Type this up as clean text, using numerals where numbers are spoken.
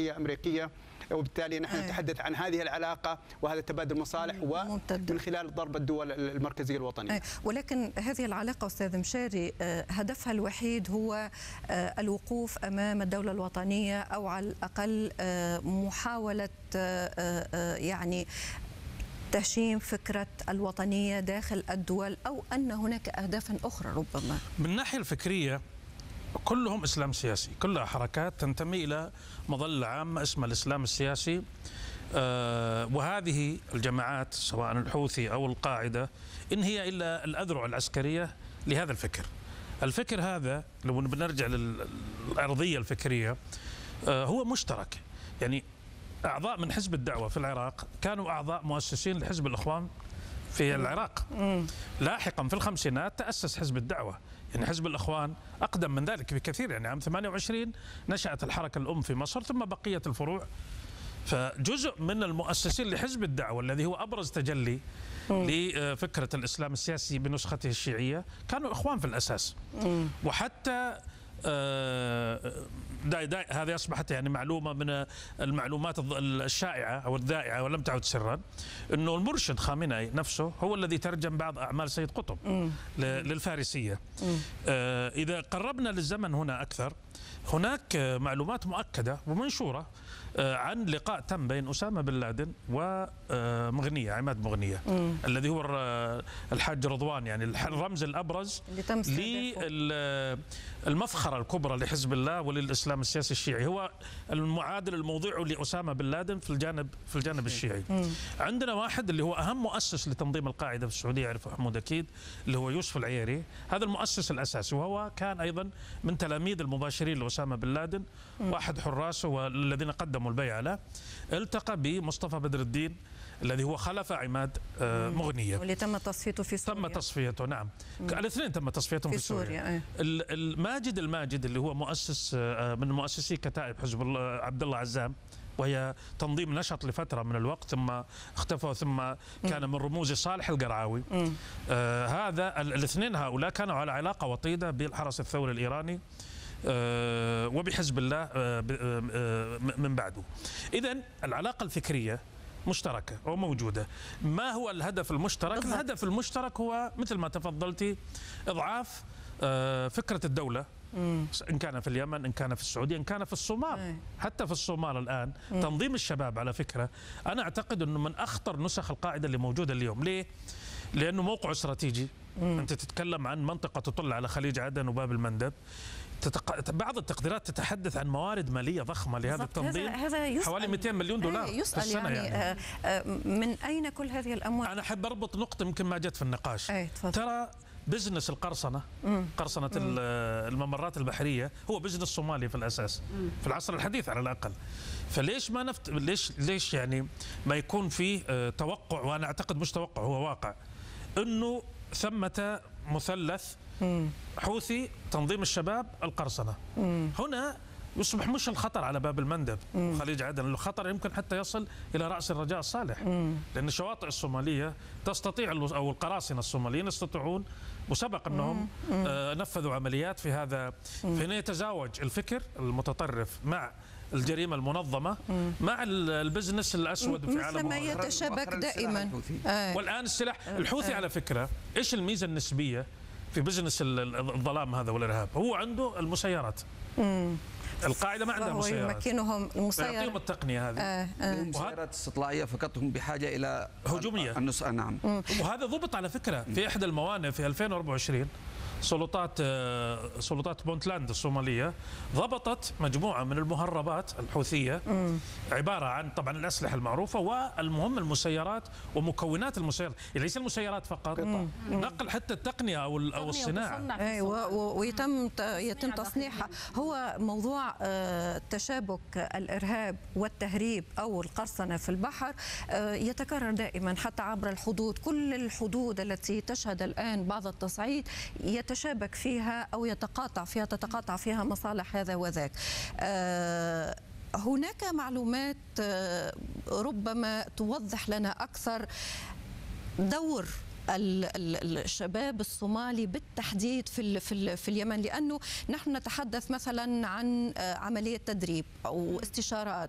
إسرائيلية أمريكية، وبالتالي نحن نتحدث عن هذه العلاقة وهذا تبادل المصالح ومن خلال ضرب الدول المركزية الوطنية. ولكن هذه العلاقة أستاذ مشاري هدفها الوحيد هو الوقوف أمام الدولة الوطنية، أو على الأقل محاولة يعني تهشيم فكرة الوطنية داخل الدول، أو أن هناك أهداف أخرى ربما؟ من الناحية الفكرية كلهم إسلام سياسي، كلها حركات تنتمي إلى مظلة عامة اسمها الإسلام السياسي. وهذه الجماعات سواء الحوثي أو القاعدة إن هي إلا الأذرع العسكرية لهذا الفكر. الفكر هذا لو بنرجع للأرضية الفكرية هو مشترك. يعني أعضاء من حزب الدعوة في العراق كانوا أعضاء مؤسسين لحزب الإخوان في العراق. لاحقا في الخمسينات تأسس حزب الدعوة، يعني حزب الإخوان أقدم من ذلك بكثير، يعني عام 28 نشأت الحركة الأم في مصر ثم بقية الفروع. فجزء من المؤسسين لحزب الدعوة الذي هو أبرز تجلي لفكرة الإسلام السياسي بنسخته الشيعية كانوا إخوان في الأساس. وحتى هذه أصبحت يعني معلومة من المعلومات الشائعة أو الذائعة ولم تعد سرا، أنه المرشد خامنئي نفسه هو الذي ترجم بعض أعمال سيد قطب للفارسية. إذا قربنا للزمن هنا أكثر، هناك معلومات مؤكدة ومنشورة عن لقاء تم بين أسامة بن لادن ومغنية، عماد مغنية الذي هو الحاج رضوان، يعني الرمز الأبرز للمفخرة الكبرى لحزب الله وللإسلام السياسي الشيعي، هو المعادل الموضوع لأسامة بن لادن في الجانب الشيعي. عندنا واحد اللي هو أهم مؤسس لتنظيم القاعدة في السعودية، يعرفه محمود أكيد، اللي هو يوسف العييري، هذا المؤسس الأساسي، وهو كان أيضا من تلاميذ المباشرين لأسامة بن لادن واحد حراسه والذين قدموا البيعة له. التقى بمصطفى بدر الدين الذي هو خلف عماد مغنية، واللي تم تصفيته في سوريا. تم تصفيته، نعم. الاثنين تم تصفيتهم في سوريا. الماجد اللي هو مؤسس من مؤسسي كتائب حزب الله عبد الله عزام، وهي تنظيم نشط لفترة من الوقت ثم اختفى، ثم كان من رموز صالح القرعاوي. هذا الاثنين هؤلاء كانوا على علاقة وطيدة بالحرس الثوري الإيراني وبحزب الله من بعده. إذن العلاقة الفكرية مشتركة وموجودة. ما هو الهدف المشترك؟ الهدف المشترك هو مثل ما تفضلتي إضعاف فكرة الدولة، إن كان في اليمن، إن كان في السعودية، إن كان في الصومال. حتى في الصومال الآن تنظيم الشباب على فكرة أنا أعتقد أنه من أخطر نسخ القاعدة اللي موجودة اليوم. ليه؟ لأنه موقعه استراتيجي. أنت تتكلم عن منطقة تطل على خليج عدن وباب المندب. بعض التقديرات تتحدث عن موارد مالية ضخمة لهذا التنظيم، حوالي 200 مليون دولار في السنة. يعني من أين كل هذه الأموال؟ أنا أحب أربط نقطة يمكن ما جت في النقاش. ترى بزنس القرصنة، قرصنة الممرات البحرية هو بزنس صومالي في الأساس في العصر الحديث على الأقل. فليش ما ليش يعني ما يكون فيه توقع، وأنا أعتقد مش توقع، هو واقع، أنه ثمة مثلث حوثي، تنظيم الشباب، القرصنة. هنا يصبح مش الخطر على باب المندب وخليج عدن، الخطر يمكن حتى يصل إلى رأس الرجاء الصالح. لأن الشواطئ الصومالية تستطيع، أو القراصنة الصوماليين يستطيعون، وسبق أنهم نفذوا عمليات في هذا. فهنا يتزاوج الفكر المتطرف مع الجريمة المنظمة مع البزنس الأسود في عالم ما يتشابك دائما. والآن السلاح الحوثي على فكرة إيش الميزة النسبية في بزنس الظلام هذا والإرهاب؟ هو عنده المسيرات. القاعدة ما عندها مسيرات، يمكنهم المسيرات، يعطيهم التقنية هذه. مسيرات استطلاعية فقط، هم بحاجة إلى هجومية. نعم. وهذا ضبط على فكرة في إحدى الموانئ في 2024. سلطات بونتلاند الصومالية ضبطت مجموعة من المهربات الحوثية، عبارة عن طبعا الأسلحة المعروفة، والمهم المسيرات ومكونات المسيرات، يعني ليس المسيرات فقط، نقل حتى التقنية أو الصناعة، ويتم تصنيعها. هو موضوع تشابك الإرهاب والتهريب أو القرصنة في البحر يتكرر دائما حتى عبر الحدود. كل الحدود التي تشهد الآن بعض التصعيد يتشابك فيها أو تتقاطع فيها مصالح هذا وذاك. هناك معلومات ربما توضح لنا أكثر دور الشباب الصومالي بالتحديد في اليمن، لأنه نحن نتحدث مثلا عن عملية تدريب أو استشارات